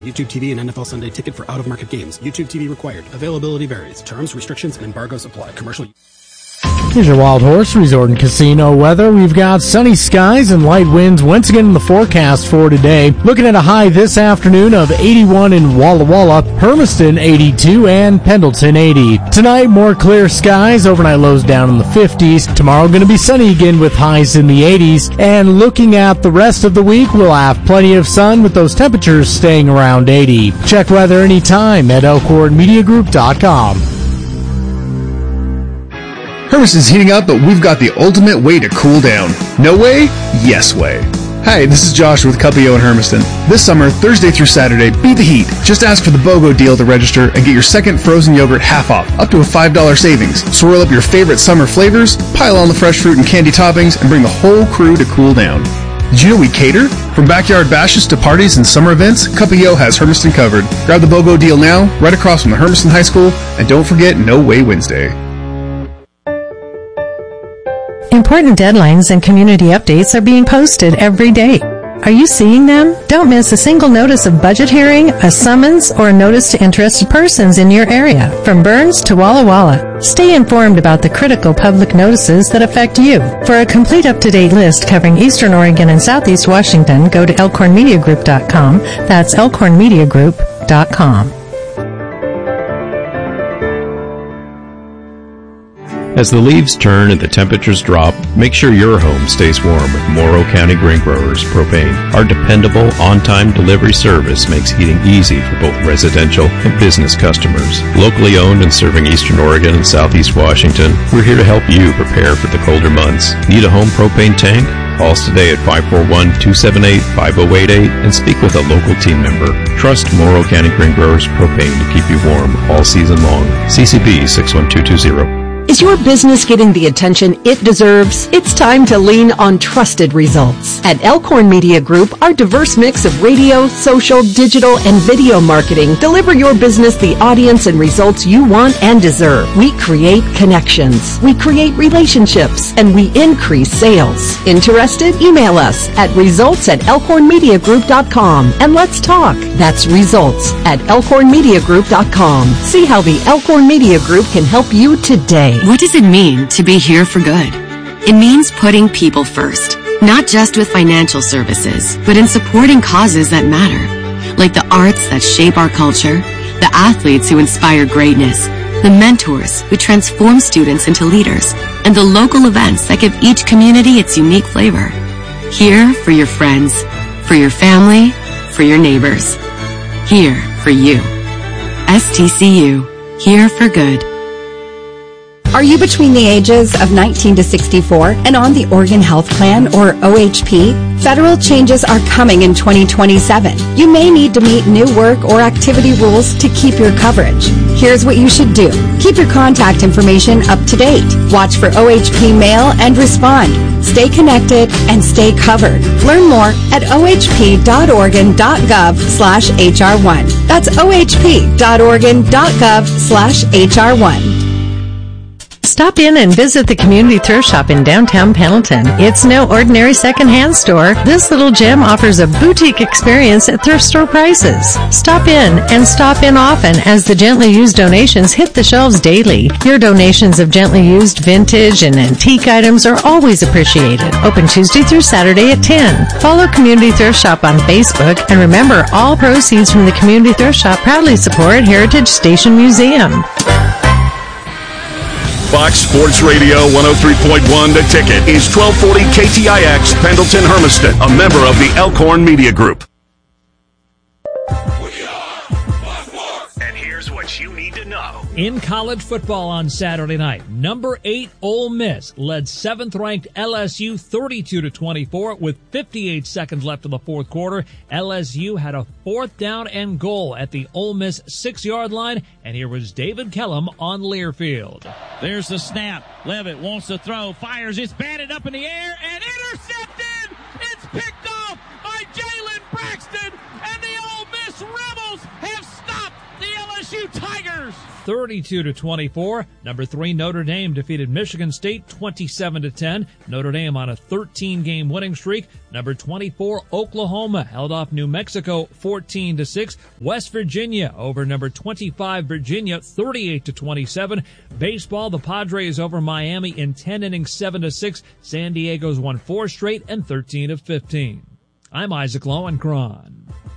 YouTube TV and NFL Sunday Ticket for out-of-market games. YouTube TV required. Availability varies. Terms, restrictions, and embargoes apply. Commercial. Here's your Wild Horse Resort and Casino weather. We've got sunny skies and light winds once again in the forecast for today. Looking at a high this afternoon of 81 in Walla Walla, Hermiston 82, and Pendleton 80. Tonight, more clear skies, overnight lows down in the 50s. Tomorrow going to be sunny again with highs in the 80s. And looking at the rest of the week, we'll have plenty of sun with those temperatures staying around 80. Check weather anytime at elkhornmediagroup.com. Hermiston's heating up, but we've got the ultimate way to cool down. No way? Yes way. Hi, this is Josh with Cuppio in Hermiston. This summer, Thursday through Saturday, beat the heat. Just ask for the BOGO deal to register and get your second frozen yogurt half off, up to a $5 savings. Swirl up your favorite summer flavors, pile on the fresh fruit and candy toppings, and bring the whole crew to cool down. Did you know we cater? From backyard bashes to parties and summer events, Cuppio has Hermiston covered. Grab the BOGO deal now, right across from the Hermiston High School, and don't forget No Way Wednesday. Important deadlines and community updates are being posted every day. Are you seeing them? Don't miss a single notice of budget hearing, a summons, or a notice to interested persons in your area, from Burns to Walla Walla. Stay informed about the critical public notices that affect you. For a complete up-to-date list covering Eastern Oregon and Southeast Washington, go to elkhornmediagroup.com. That's elkhornmediagroup.com. As the leaves turn and the temperatures drop, make sure your home stays warm with Morrow County Grain Growers Propane. Our dependable, on-time delivery service makes heating easy for both residential and business customers. Locally owned and serving Eastern Oregon and Southeast Washington, we're here to help you prepare for the colder months. Need a home propane tank? Call us today at 541-278-5088 and speak with a local team member. Trust Morrow County Grain Growers Propane to keep you warm all season long. CCB 61220. Is your business getting the attention it deserves? It's time to lean on trusted results. At Elkhorn Media Group, our diverse mix of radio, social, digital, and video marketing deliver your business the audience and results you want and deserve. We create connections, we create relationships, and we increase sales. Interested? Email us at results@elkhornmediagroup.com and let's talk. That's results@elkhornmediagroup.com. See how the Elkhorn Media Group can help you today. What does it mean to be here for good? It means putting people first, not just with financial services, but in supporting causes that matter, like the arts that shape our culture, the athletes who inspire greatness, the mentors who transform students into leaders, and the local events that give each community its unique flavor. Here for your friends, for your family, for your neighbors. Here for you. STCU, here for good. Are you between the ages of 19 to 64 and on the Oregon Health Plan, or OHP? Federal changes are coming in 2027. You may need to meet new work or activity rules to keep your coverage. Here's what you should do. Keep your contact information up to date. Watch for OHP mail and respond. Stay connected and stay covered. Learn more at ohp.oregon.gov/HR1. That's ohp.oregon.gov/HR1. Stop in and visit the Community Thrift Shop in downtown Pendleton. It's no ordinary secondhand store. This little gem offers a boutique experience at thrift store prices. Stop in and stop in often, as the gently used donations hit the shelves daily. Your donations of gently used vintage and antique items are always appreciated. Open Tuesday through Saturday at 10. Follow Community Thrift Shop on Facebook, and remember, all proceeds from the Community Thrift Shop proudly support Heritage Station Museum. Fox Sports Radio 103.1 The Ticket is 1240 KTIX Pendleton Hermiston, a member of the Elkhorn Media Group. And here's what you need to know. In college football on Saturday night, number 8 Ole Miss led 7th-ranked LSU 32-24 with 58 seconds left in the fourth quarter. LSU had a 4th down and goal at the Ole Miss 6-yard line, and here was David Kellum on Learfield. There's the snap. Levitt wants to throw, fires, it's batted up in the air, and intercepted! It's picked off by Jalen Braxton, and the Ole Miss Rebels have stopped the LSU Tigers. 32-24. Number 3, Notre Dame defeated Michigan State 27-10. Notre Dame on a 13-game winning streak. Number 24, Oklahoma held off New Mexico 14-6. West Virginia over number 25 Virginia 38-27. Baseball, the Padres over Miami in 10 innings 7-6. San Diego's won 4 straight and 13-15. I'm Isaac Lowenkron.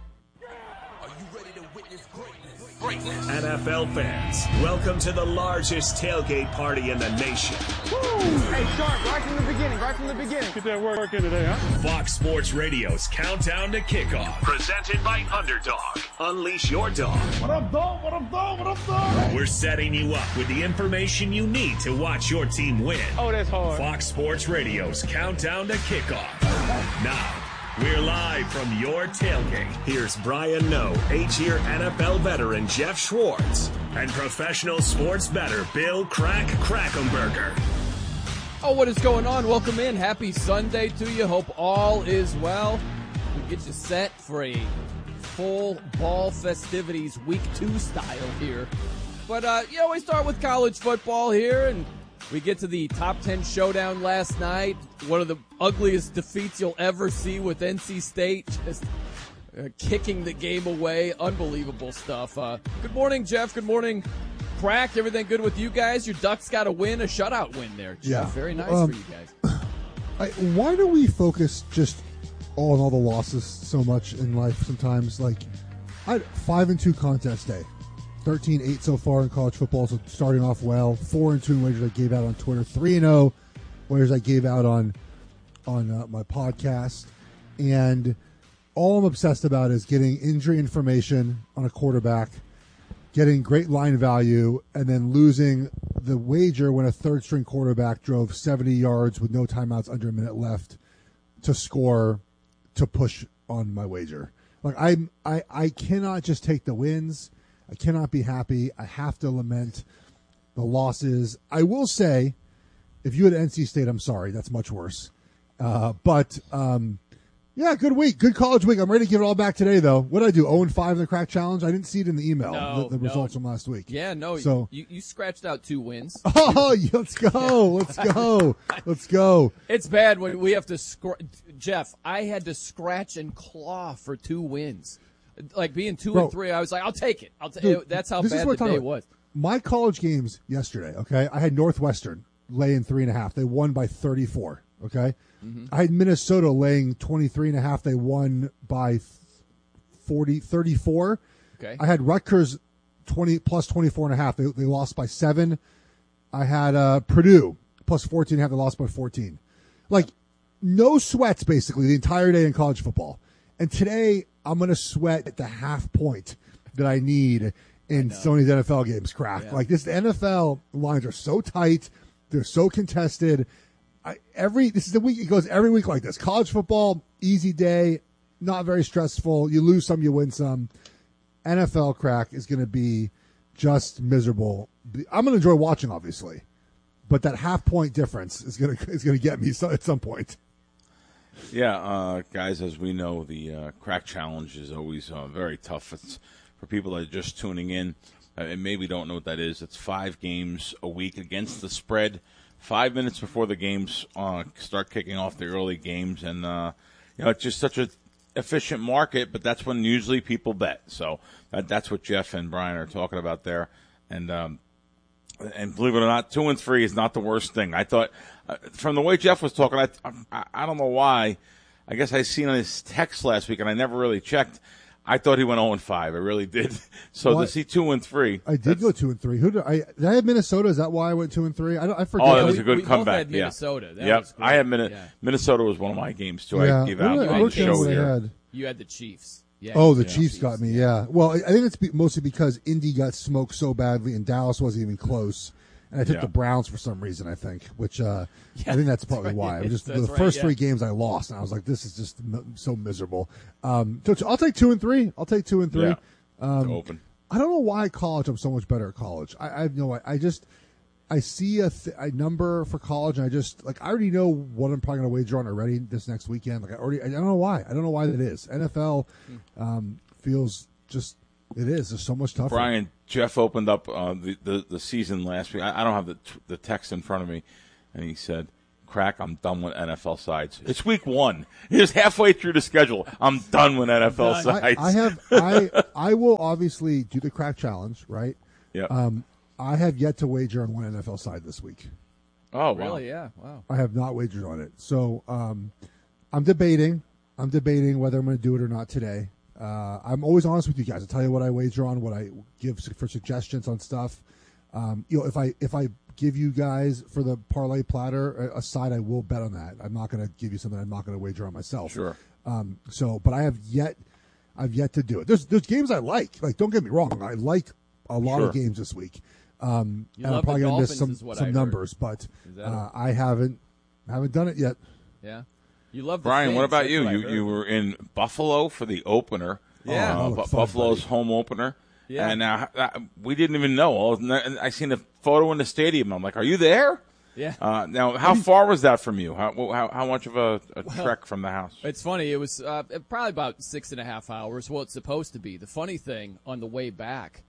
NFL fans, welcome to the largest tailgate party in the nation. Woo! Hey, Sharp, right from the beginning. Get that work in today, huh? Fox Sports Radio's Countdown to Kickoff. Presented by Underdog. Unleash your dog. What up, dog? What up, dog? What up, dog? We're setting you up with the information you need to watch your team win. Oh, that's hard. Fox Sports Radio's Countdown to Kickoff. Now, we're live from your tailgate. Here's Brian Noe, 8-year NFL veteran Jeff Schwartz, and professional sports bettor Bill Krackomberger. Oh, what is going on? Welcome in. Happy Sunday to you. Hope all is well. We get you set for a full ball festivities week 2 style here. But, we start with college football here, and we get to the top 10 showdown last night. One of the ugliest defeats you'll ever see with NC State just kicking the game away. Unbelievable stuff. Good morning, Jeff. Good morning, Crack. Everything good with you guys? Your Ducks got a win, a shutout win there, Jeff. Yeah. Very nice for you guys. Why do we focus just on all the losses so much in life sometimes? Like, I had 5-2 contest day. 13-8 so far in college football, so starting off well. 4-2 in wagers I gave out on Twitter. 3-0 wagers I gave out on my podcast. And all I'm obsessed about is getting injury information on a quarterback, getting great line value, and then losing the wager when a third-string quarterback drove 70 yards with no timeouts under a minute left to score to push on my wager. Like I cannot just take the wins. I cannot be happy. I have to lament the losses. I will say, if you had NC State, I'm sorry. That's much worse. But good week. Good college week. I'm ready to give it all back today, though. What did I do, 0-5 in the Crack Challenge? I didn't see it in the email, the results from last week. Yeah, no. So, you scratched out 2 wins. Oh, let's go. Let's go. Let's go. It's bad when we have to Jeff, I had to scratch and claw for 2 wins. Like being 2-3, I was like, I'll take it. That's how bad the day was. My college games yesterday, okay, I had Northwestern laying 3.5. They won by 34, okay? Mm-hmm. I had Minnesota laying 23.5. They won by 34. Okay. I had Rutgers plus 24.5. They lost by 7. I had Purdue plus 14.5. They lost by 14. Like, no sweats, basically, the entire day in college football. And today, I'm going to sweat at the half point that I need in Sony's NFL games, Crack. Yeah. Like, the NFL lines are so tight. They're so contested. This is the week. It goes every week like this. College football, easy day, not very stressful. You lose some, you win some. NFL, Crack, is going to be just miserable. I'm going to enjoy watching, obviously. But that half point difference is going to get me at some point. Yeah, guys, as we know, the Crack Challenge is always very tough. It's for people that are just tuning in and maybe don't know what that is. It's 5 games a week against the spread, 5 minutes before the games start kicking off the early games. And, it's just such an efficient market, but that's when usually people bet. So that's what Jeff and Brian are talking about there. And believe it or not, 2-3 is not the worst thing. I thought, from the way Jeff was talking, I don't know why. I guess I seen on his text last week, and I never really checked. I thought he went 0-5. I really did. So to see 2-3, I did go 2-3. Did I have Minnesota? Is that why I went 2-3? I forget. Oh, that was a good comeback. Both had Minnesota. Yeah. I had Minnesota was one of my games too. Yeah. I gave out on the show here. You had the Chiefs. Yeah, the Chiefs got me, yeah. Well, I think it's mostly because Indy got smoked so badly and Dallas wasn't even close. And I took the Browns for some reason, I think, which I think that's probably why. The first 3 games I lost, and I was like, this is just so miserable. So I'll take 2-3. I'll take 2-3. Yeah. Open. I don't know why college I'm so much better at college. I have no idea. I see a number for college, and I already know what I'm probably going to wager on already this next weekend. I don't know why. I don't know why that is. NFL feels just It is. It's so much tougher. Brian, Jeff opened up the season last week. I don't have the text in front of me, and he said, "Crack, I'm done with NFL sides. It's week 1. He was halfway through the schedule. I'm done with NFL sides." I will obviously do the Crack Challenge, right? Yeah. I have yet to wager on one NFL side this week. Oh, wow. Really? Yeah. Wow. I have not wagered on it. So I'm debating. I'm debating whether I'm going to do it or not today. I'm always honest with you guys. I tell you what I wager on, what I give for suggestions on stuff. If I give you guys for the parlay platter a side, I will bet on that. I'm not going to give you something I'm not going to wager on myself. Sure. But I've yet to do it. There's games I like. Like, don't get me wrong. I like a lot of games this week. And I'm probably going to miss some numbers, but I haven't done it yet. Yeah. You love the Brian, Saints, what about that's you? what I You were in Buffalo for the opener. Yeah. Buffalo's home opener. Yeah. And we didn't even know. I seen a photo in the stadium. I'm like, "Are you there?" Yeah. Now, how far was that from you? How much of a trek from the house? It's funny. It was probably about 6.5 hours. Well, it's supposed to be. The funny thing, on the way back,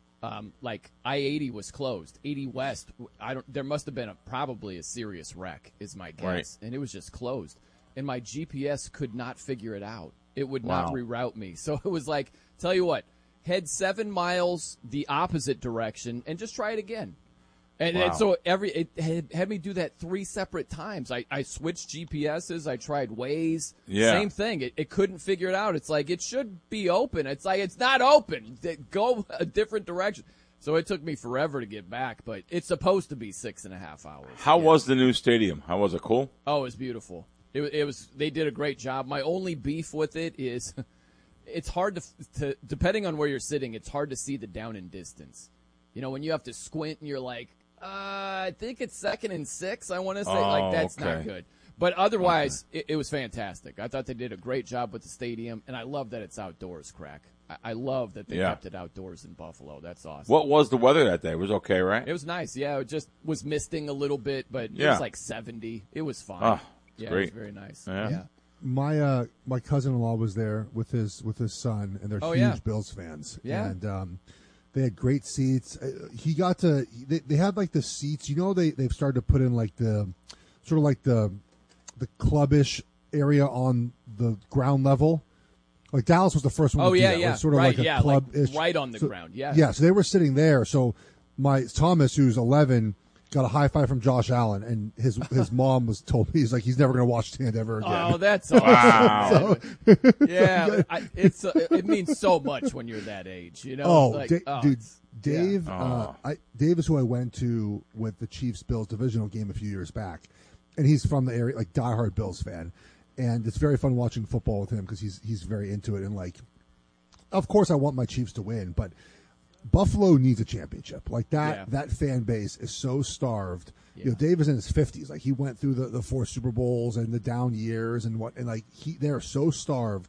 like I-80 was closed. 80 West, there must have been probably a serious wreck, is my guess. Right. And it was just closed. And my GPS could not figure it out. It would not reroute me. So it was like, tell you what, head 7 miles the opposite direction and just try it again. And so it had me do that 3 separate times. I switched GPSs. I tried Waze. Yeah. Same thing. It couldn't figure it out. It's like, it should be open. It's like, it's not open. Go a different direction. So it took me forever to get back, but it's supposed to be 6.5 hours. How was the new stadium? How was it? Cool? Oh, it was beautiful. It was. They did a great job. My only beef with it is it's hard to depending on where you're sitting, it's hard to see the down and distance. You know, when you have to squint and you're like, I think it's 2nd and 6. I want to say that's not good. But otherwise, it was fantastic. I thought they did a great job with the stadium, and I love that it's outdoors, Crack. I love that they kept it outdoors in Buffalo. That's awesome. What was the weather that day? It was okay, right? It was nice. Yeah, it just was misting a little bit, but it was like 70. It was fine. Oh, yeah, great. It was very nice. Yeah. My cousin-in-law was there with his son, and they're huge Bills fans. Yeah. And they had great seats. He got to. They had like the seats. You know, they've started to put in like the sort of like the clubbish area on the ground level. Like Dallas was the first one. Oh to do yeah, that. yeah. It was sort of like a club-ish, like right on the ground. Yeah. Yeah. So they were sitting there. So my Thomas, who's 11, got a high five from Josh Allen, and his mom told me he's never going to watch Stand ever again. Oh, that's awesome. Wow. Yeah, it means so much when you're that age, you know. Oh, dude, Dave. Dave is who I went to with the Chiefs Bills divisional game a few years back, and he's from the area, like diehard Bills fan, and it's very fun watching football with him because he's very into it, and like, of course I want my Chiefs to win, but Buffalo needs a championship. Like that fan base is so starved. Yeah. You know, Dave is in his 50s. Like he went through the 4 Super Bowls and the down years and they're so starved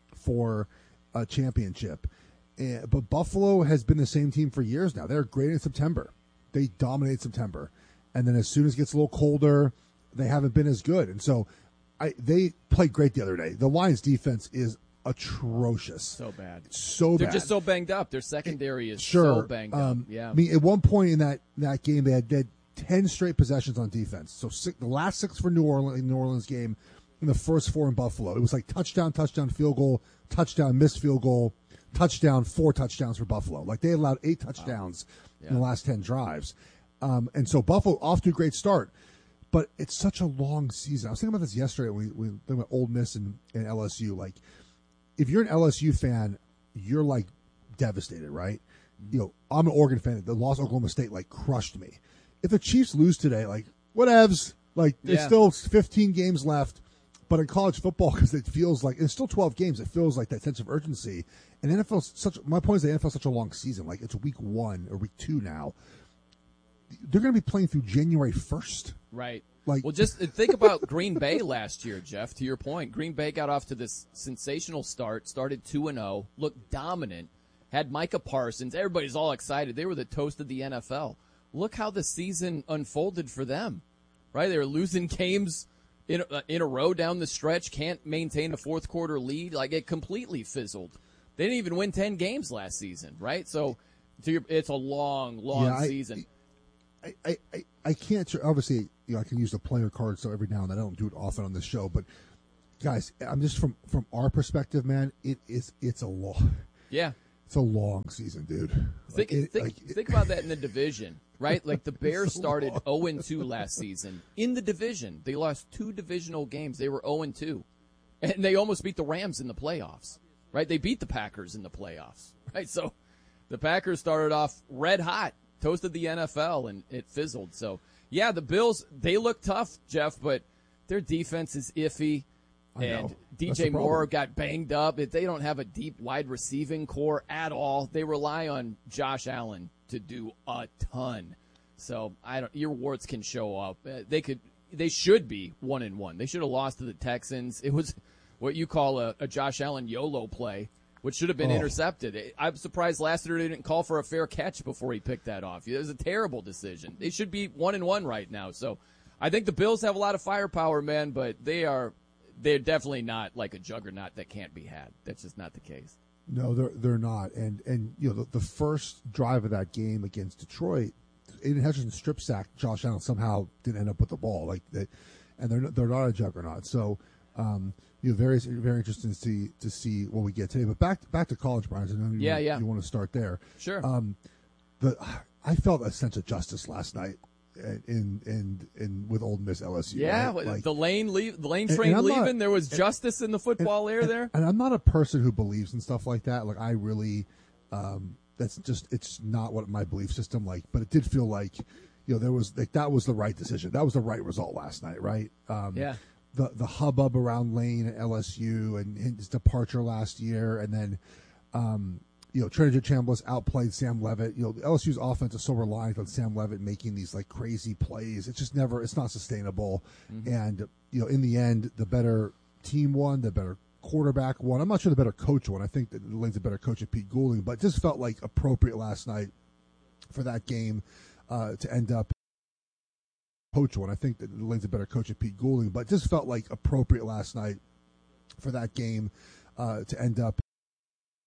for a championship. But Buffalo has been the same team for years now. They're great in September. They dominate September. And then as soon as it gets a little colder, they haven't been as good. And so they played great the other day. The Lions defense is atrocious. So bad. They're just so banged up. Their secondary is so banged up. Yeah. I mean, at one point in that game, they had 10 straight possessions on defense. So the last 6 for New Orleans game, and the first 4 in Buffalo. It was like touchdown, field goal, touchdown, missed field goal, touchdown, 4 touchdowns for Buffalo. Like they allowed 8 touchdowns in the last 10 drives. And so Buffalo off to a great start. But it's such a long season. I was thinking about this yesterday when we talking about Ole Miss and LSU. Like, if you're an LSU fan, you're like devastated, right? You know, I'm an Oregon fan. The loss of Oklahoma State like crushed me. If the Chiefs lose today, like whatevs. Like there's still 15 games left, but in college football, because it feels like it's still 12 games, it feels like that sense of urgency. And my point is the NFL is such a long season. Like it's week 1 or week 2 now. They're going to be playing through January 1st. Right. Like, well, just think about Green Bay last year, Jeff, to your point. Green Bay got off to this sensational start, started 2-0, looked dominant, had Micah Parsons. Everybody's all excited. They were the toast of the NFL. Look how the season unfolded for them, right? They were losing games in a row down the stretch, can't maintain a fourth quarter lead. Like, it completely fizzled. They didn't even win 10 games last season, right? So it's a long season. I can't, obviously, I can use the player card, so every now and then I don't do it often on this show, but guys, I'm just from our perspective, man, it's a long. Yeah. It's a long season, dude. Think about that in the division, right? Like the Bears started 0-2 last season in the division. They lost 2 divisional games. They were 0-2, and they almost beat the Rams in the playoffs, right? They beat the Packers in the playoffs, right? So the Packers started off red hot, toasted the NFL, and it fizzled. So yeah, the Bills, they look tough, Jeff, but their defense is iffy. And DJ Moore got banged up. They don't have a deep wide receiving core at all. They rely on Josh Allen to do a ton. So your warts can show up. They should be 1-1. They should have lost to the Texans. It was what you call a Josh Allen YOLO play, which should have been intercepted. I'm surprised Lassiter didn't call for a fair catch before he picked that off. It was a terrible decision. They should be 1-1 right now. So I think the Bills have a lot of firepower, man, but they're definitely not like a juggernaut that can't be had. That's just not the case. No, they're not. And the first drive of that game against Detroit, Aiden Hutchinson strip sacked Josh Allen, somehow didn't end up with the ball and they're not a juggernaut. So very interesting to see what we get today. But back to college, Brian. I know you want to start there. Sure. I felt a sense of justice last night. In with Ole Miss LSU. Yeah, right? the lane train leaving. There was justice in the football air there. And I'm not a person who believes in stuff like that. Like I really, it's not what my belief system like. But it did feel like, there was that was the right decision. That was the right result last night, right? Yeah. The hubbub around Lane at LSU and his departure last year, and then. Trinidad Chambliss outplayed Sam Levitt. LSU's offense is so reliant on Sam Levitt making these like crazy plays. It's not sustainable. Mm-hmm. And, in the end, the better team won, the better quarterback won. I'm not sure the better coach won. I think that Lane's a better coach than Pete Goulding, but it just felt like appropriate last night for that game to end up. Coach won. I think that Lane's a better coach than Pete Goulding, but it just felt like appropriate last night for that game to end up